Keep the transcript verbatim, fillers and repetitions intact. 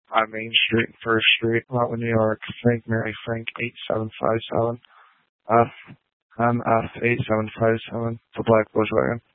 on Main Street, First Street, Lotwood, New York. Frank Mary Frank eight seven five seven. F M F eight seven five seven. The black Volkswagen.